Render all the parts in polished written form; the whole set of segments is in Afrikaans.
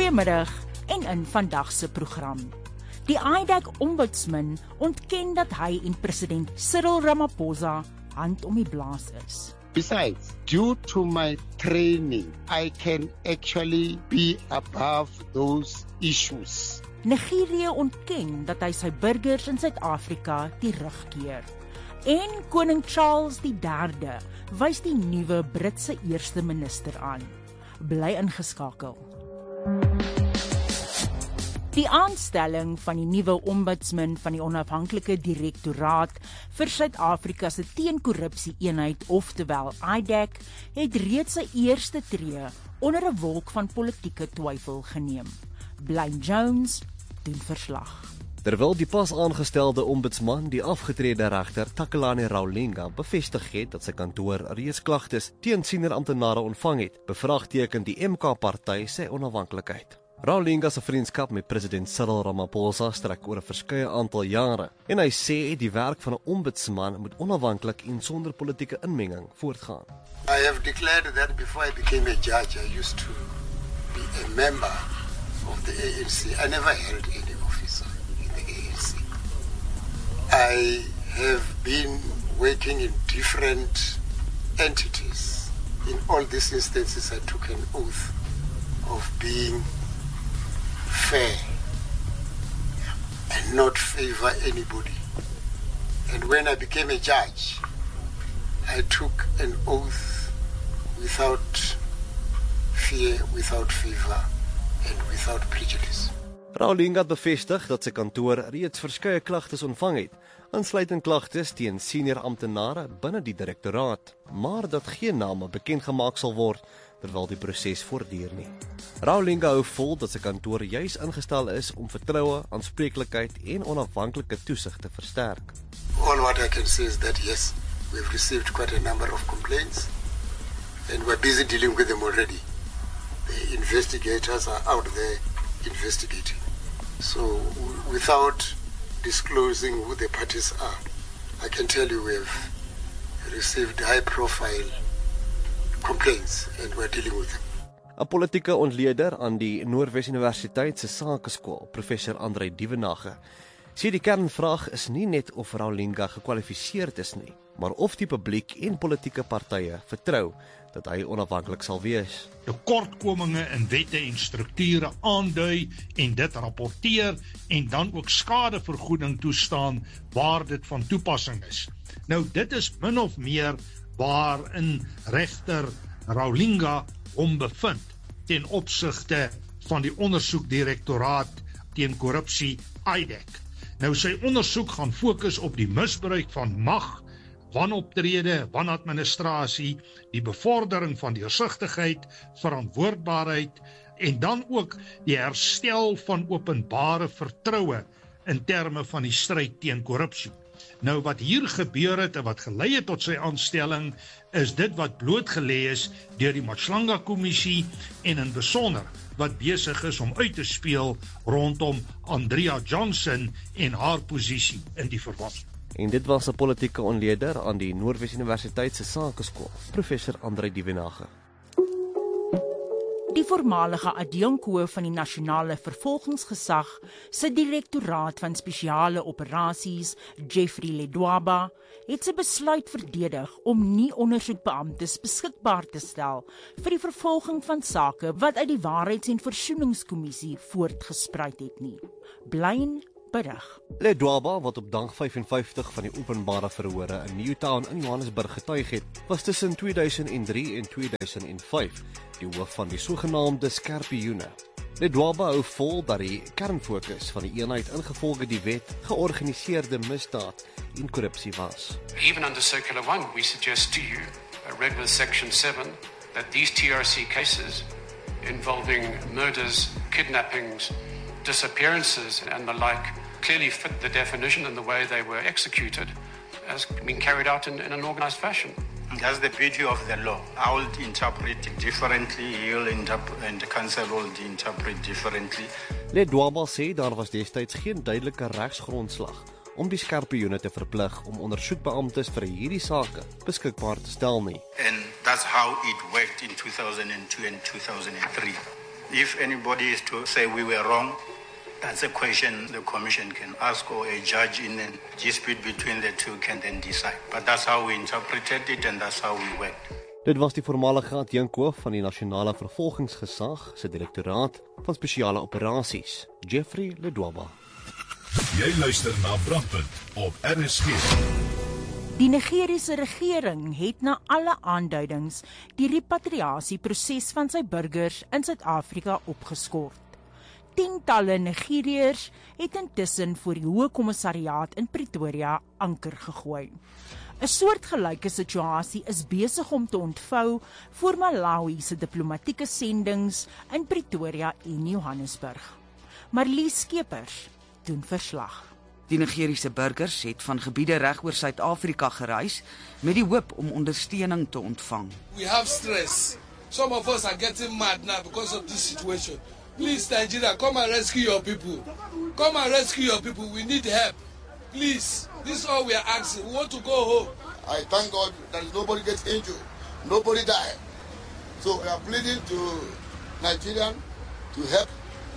Goeiemiddag en in vandag se program. Die IDEC-ombudsman ontken dat hy en president Cyril Ramaphosa hand om die blaas is. Besides, due to my training, I can actually be above those issues. Nigerië ontken dat hy sy burgers in Suid-Afrika die rug keer. En koning Charles III wys die nuwe Britse eerste minister aan. Bly ingeskakel. Die aanstelling van die nuwe ombudsman van die onafhanklike direktoraat vir Suid-Afrika se teenkorrupsie-eenheid, oftewel IDEC, het reeds sy eerste tree onder 'n wolk van politieke twyfel geneem. Blaine Jones doen verslag. Terwyl die pas aangestelde ombudsman, die afgetrede regter Takalani Raulinga, bevestig het dat sy kantoor reeds klagtes teen senior amptenare ontvang het, bevraagteken die MK-party sy onafhanklikheid. Raulinga se vriendskap met president Cyril Ramaphosa strek oor 'n verskeie aantal jare en hy sê die werk van 'n ombudsman moet onafhanklik en sonder politieke inmenging voortgaan. I have declared that before I became a judge, I used to be a member of the ANC. I never held any office in the ANC. I have been working in different entities. In all these instances, I took an oath of being fair and not favor anybody. And when I became a judge, I took an oath without fear, without favor and without prejudice. Raulinga het bevestig dat sy kantoor reeds verskeie klagtes ontvang het, insluitend klagtes teen senior amptenare binne die direktoraat, maar dat geen name bekend gemaak sal word terwyl die proses voortduur nie. Raulinga hou vol dat sy kantoor juis ingestel is om vertroue, aanspreeklikheid en onafhanklike toesig te versterk. All what I can say is that yes, we've received quite a number of complaints and we're busy dealing with them already. The investigators are out there investigating. So without disclosing who the parties are, I can tell you we've received high-profile complaints and we're dealing with them. 'n Politieke ontleder aan die Noordwes Universiteit se Sakeskool, professor Andrei Dievenage, sê die kernvraag is nie net of Raulinga gekwalifiseerd is nie, maar of die publiek en politieke partye vertrou dat hy onafhanklik sal wees. Tekortkominge in wette en strukture aandui en dit rapporteer en dan ook skadevergoeding toestaan waar dit van toepassing is. Nou dit is min of meer waarin regter Raulinga hom bevind ten opsigte van die ondersoekdirektoraat teen korrupsie IDEC. Nou sy ondersoek gaan fokus op die misbruik van mag, wanoptrede, wanadministrasie, die bevordering van deursigtigheid, verantwoordbaarheid en dan ook die herstel van openbare vertroue in terme van die stryd teen korrupsie. Nou wat hier gebeur het en wat gelei het tot sy aanstelling is dit wat blootgelê is deur die Matslanga-kommissie en in besonder wat besig is om uit te speel rondom Andrea Johnson en haar posisie in die verband. En dit was 'n politieke ontleder aan die Noordwes Universiteit se Sakeskool, professor Andrei Dievenage. Die voormalige adjunkhoof van die Nasionale Vervolgingsgesag se direktoraat van spesiale operasies, Jeffrey Ledwaba, het sy besluit verdedig om nie ondersoekbeamptes beskikbaar te stel vir die vervolging van sake wat uit die Waarheids- en Versoeningskommissie voortgespruit het nie. Blaine berig. Ledwaba, wat op dag 55 van die openbare verhore in Newtown in Johannesburg getuig het, was tussen 2003 en 2005 die hoof van die sogenaamde skerpioene. Ledwaba hou vol dat die kernfokus van die eenheid ingevolge die wet georganiseerde misdaad en korrupsie was. Even under Circular 1, we suggest to you, read with Section 7, that these TRC cases involving murders, kidnappings, disappearances and the like clearly fit the definition and the way they were executed as being carried out in an organised fashion. That's the beauty of the law. I will interpret it differently, and the council will interpret differently. Ledwaba sê daar was destyds geen duidelike regsgrondslag om die skerpioene te verplig om ondersoekbeamptes vir hierdie sake beskikbaar te stel nie. And that's how it worked in 2002 and 2003. If anybody is to say we were wrong, that's a question the commission can ask, or a judge in a dispute between the two can then decide. But that's how we interpreted it and that's how we worked. Dit was die voormalige adjunkhoof van die Nasionale Vervolgingsgesag se Direktoraat van Spesiale Operasies, Jeffrey Ledwaba. Jy luister na Brandpunt op RSG. Die Nigeriese regering het na alle aanduidings die repatriasieproses van sy burgers in Suid-Afrika opgeskort. Tientalle Nigeriërs het intussen voor die Hoë Kommissariaat in Pretoria anker gegooi. 'n Soortgelyke situasie is besig om te ontvou voor Malawi se diplomatieke sendings in Pretoria en Johannesburg. Marlies Skeepers doen verslag. Die Nigeriese burgers het van gebiede reg oor Suid-Afrika gereis met die hoop om ondersteuning te ontvang. We have stress. Some of us are getting mad now because of this situation. Please, Nigeria, come and rescue your people. Come and rescue your people. We need help. Please, this is all we are asking. We want to go home. I thank God that nobody gets injured, nobody died. So we are pleading to Nigeria to help.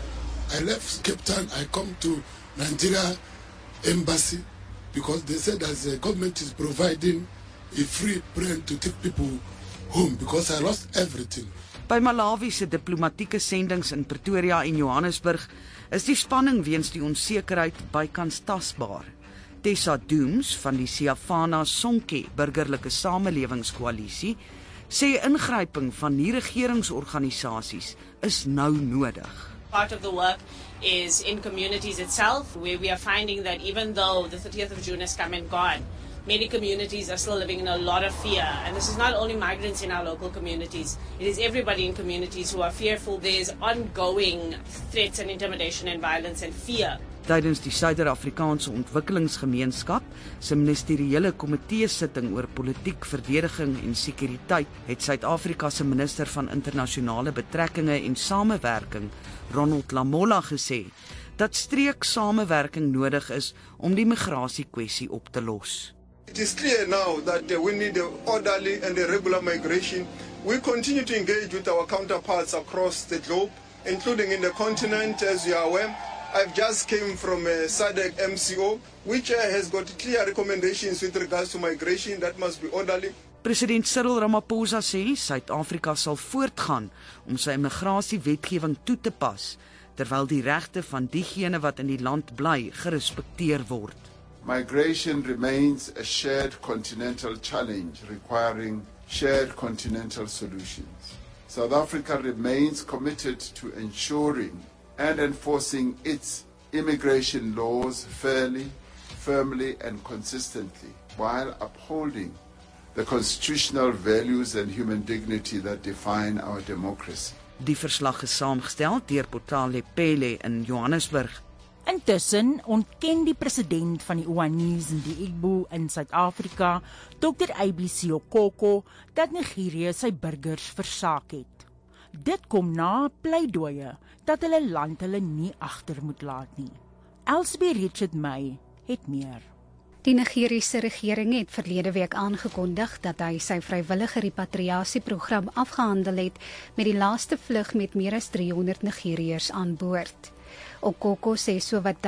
I left Cape Town. I come to Nigeria embassy because they said that the government is providing a free plane to take people home because I lost everything. By Malawi se diplomatieke sendings in Pretoria en Johannesburg is die spanning weens die onsekerheid bykans tasbaar. Tessa Dooms van die Siafana Sonke burgerlike samelewingskoalisie sê 'n ingryping van nie-regeringsorganisasies is nou nodig. Part of the work is in communities itself, where we are finding that even though the 30th of June has come and gone, many communities are still living in a lot of fear. And this is not only migrants in our local communities, it is everybody in communities who are fearful. There's ongoing threats and intimidation and violence and fear. Tydens die Suider-Afrikaanse Ontwikkelingsgemeenskap se ministeriële komitee sitting oor politiek, verdediging en sekuriteit het Suid-Afrika se minister van internasionale betrekkinge en samewerking, Ronald Lamola, gesê dat streeksamewerking nodig is om die migrasiekwessie op te los. It is clear now that we need the orderly and the regular migration. We continue to engage with our counterparts across the globe, including in the continent, as you are aware. I've just came from SADC MCO, which has got clear recommendations with regards to migration that must be orderly. President Cyril Ramaphosa sê Suid-Afrika sal voortgaan om sy immigrasiewetgewing toe te pas, terwyl die regte van diegene wat in die land bly gerespekteer word. Migration remains a shared continental challenge requiring shared continental solutions. South Africa remains committed to ensuring and enforcing its immigration laws fairly, firmly and consistently, while upholding the constitutional values and human dignity that define our democracy. Die verslag is saamgestel deur Potale Pele in Johannesburg. Intussen ontken die president van die OANIS in die Igbo in Suid-Afrika, Dr. ABC Okoko, dat Nigerië sy burgers versaak het. Dit kom na pleidooie dat hulle land hulle nie agter moet laat nie. Elsbie Richard May het meer. Die Nigeriese regering het verlede week aangekondig dat hy sy vrywillige repatriasieprogram afgehandel het met die laaste vlug met meer as 300 Nigeriërs aan boord. Okoko sê sowat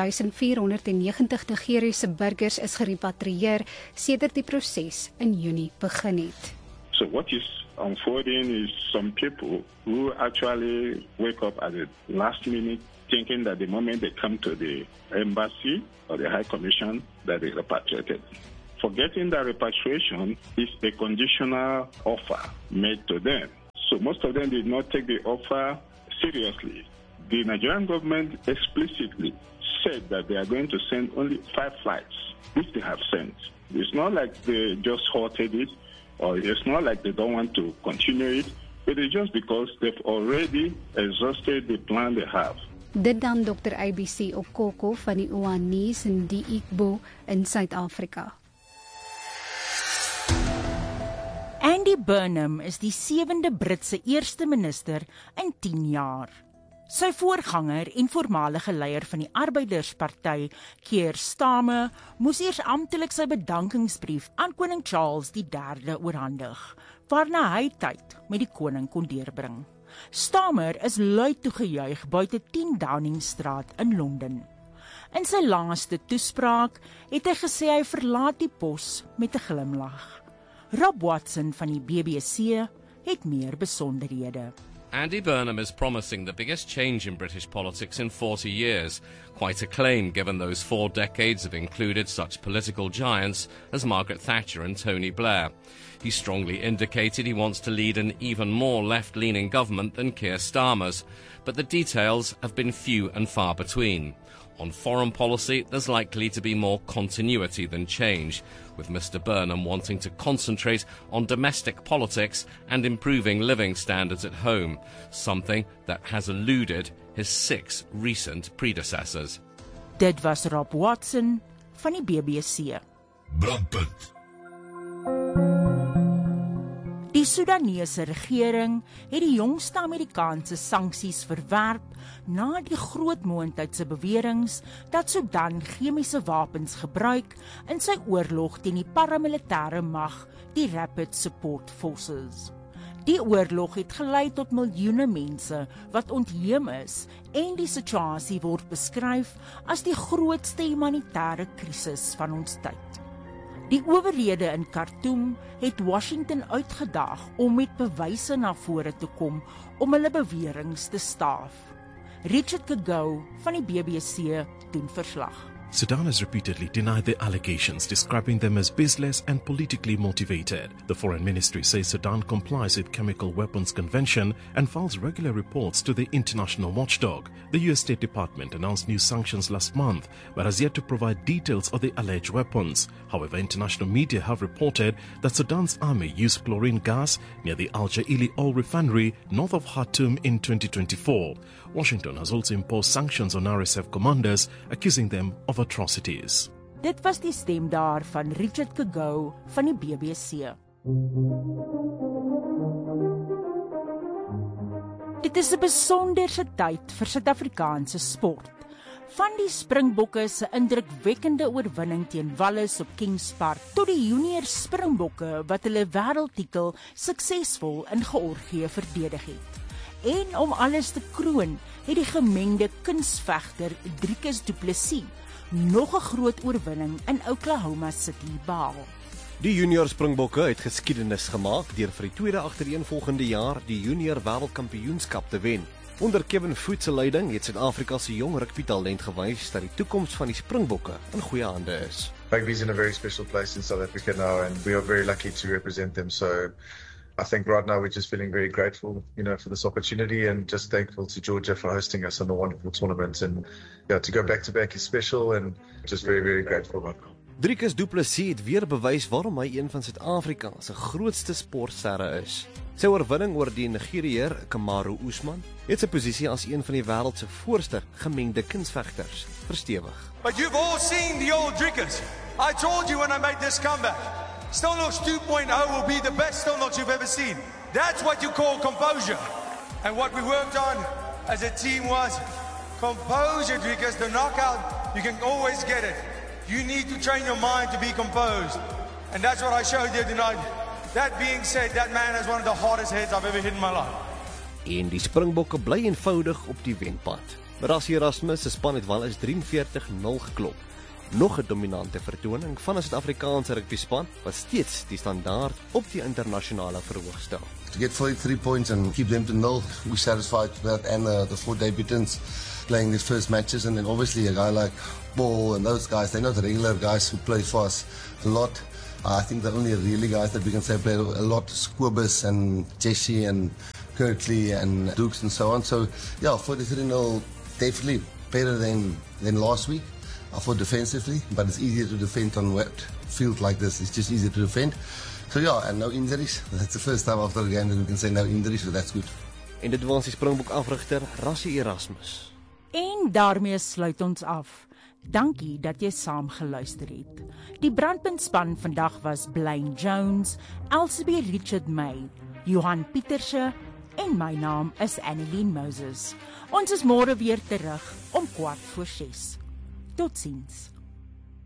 1490 Nigeriese burgers is gerepatrieer sedert die proses in Junie begin het. So what is unfolding is some people who actually wake up at the last minute thinking that the moment they come to the embassy or the High Commission that they repatriated. Forgetting that repatriation is a conditional offer made to them. So most of them did not take the offer seriously. The Nigerian government explicitly said that they are going to send only 5 flights, which they have sent. It's not like they just halted it, or it's not like they don't want to continue it, but it's just because they've already exhausted the plan they have. Dit dan Dr. ABC Okoko van die OANIS in die Igbo in Suid-Afrika. Andy Burnham is die 7de Britse eerste minister in 10 jaar. Sy voorganger en voormalige leier van die Arbeidersparty, Keir Starmer, moes eers amptelik sy bedankingsbrief aan koning Charles III oorhandig, waarna hy tyd met die koning kon deurbring. Starmer is luid toegejuig buite 10 Downing Straat in Londen. In sy laaste toespraak het hy gesê hy verlaat die pos met 'n glimlag. Rob Watson van die BBC het meer besonderhede. Andy Burnham is promising the biggest change in British politics in 40 years. Quite a claim given those 4 decades have included such political giants as Margaret Thatcher and Tony Blair. He strongly indicated he wants to lead an even more left-leaning government than Keir Starmer's, but the details have been few and far between. On foreign policy, there's likely to be more continuity than change, with Mr Burnham wanting to concentrate on domestic politics and improving living standards at home, something that has eluded his 6 recent predecessors. Dit was Rob Watson van die BBC. Brandpunt. Die Sudanese regering het die jongste Amerikaanse sanksies verwerp na die groot moondheidse beweringe dat Sudan chemiese wapens gebruik in sy oorlog teen die paramilitêre mag, die Rapid Support Forces. Die oorlog het gelei tot miljoene mense wat ontheem is en die situasie word beskryf as die grootste humanitêre krisis van ons tyd. Die owerhede in Khartoum het Washington uitgedaag om met bewyse na vore te kom om hulle beweringe te staaf. Richard Kagou van die BBC doen verslag. Sudan has repeatedly denied the allegations, describing them as baseless and politically motivated. The Foreign Ministry says Sudan complies with Chemical Weapons Convention and files regular reports to the international watchdog. The US State Department announced new sanctions last month, but has yet to provide details of the alleged weapons. However, international media have reported that Sudan's army used chlorine gas near the Al Jaili oil refinery north of Khartoum in 2024. Washington has also imposed sanctions on RSF commanders, accusing them of atrocities. Dit was die stem daar van Richard Kagou van die BBC. Dit is 'n besonderse tyd vir Suid-Afrikaanse sport. Van die Springbokke se indrukwekkende oorwinning teen Wallis op Kings Park tot die junior Springbokke wat hulle wêreldtitel suksesvol in Georgië verdedig het. En om alles te kroon, het die gemengde kunsvegter Driekus Du Plessis nog 'n groot oorwinning in Oklahoma City behaal. Die junior Springbokke het geskiedenis gemaak deur vir die tweede agtereenvolgende jaar die junior wêreldkampioenskap te wen. Onder Kevin Foote se leiding het Suid-Afrika se jong rugbytalent gewys dat die toekoms van die Springbokke in goeie hande is. Rugby is in a very special place in South Africa now, and we are very lucky to represent them. So I think right now we're just feeling very grateful, for this opportunity, and just thankful to Georgia for hosting us on a wonderful tournament. And to go back to back is special, and just very, very grateful right now. Driekus Du Plessis het weer bewys waarom hy een van Suid-Afrika se grootste sportsterre is. Sy oorwinning oor die Nigeriër Kamaru Usman het sy posisie as een van die wêreld se voorste gemengde kunsvegters verstewig. But you've all seen the old Driekus. I told you when I made this comeback. Stonelocks 2.0 will be the best Stonelocks you've ever seen. That's what you call composure. And what we worked on as a team was composure, Driekus. The knockout, you can always get it. You need to train your mind to be composed. And that's what I showed you tonight. That being said, that man has one of the hardest heads I've ever hit in my life. En die Springbokke bly eenvoudig op die wenpad. Rassie Erasmus se span het wel eens 43-0 geklop. Nog 'n dominante vertoning van 'n Suid-Afrikaanse rugbyspan wat steeds die standaard op die internasionale verhoog stel. To get 43 points and keep them to 0, we're satisfied with that, and the 4 debutants playing their first matches, and then obviously a guy like Ball and those guys, they're not the regular guys who play for us a lot. I think the only really guys that we can say play a lot, Squibus and Jesse and Kirkley and Dukes and so on. So yeah, 43-0 definitely better than last week. For defensively, but it's easier to defend on wet field like this. It's just easier to defend. So yeah, and no injuries. That's the first time after a game that we can say no injuries, so that's good. En dit was die Springbok afrigter Rassie Erasmus. En daarmee sluit ons af. Dankie dat jy saam geluister het. Die brandpuntspan vandag was Blaine Jones, Elsie Richard May, Johan Pieterse en my naam is Annelien Moses. Ons is môre weer terug om 6:15. Tot ziens.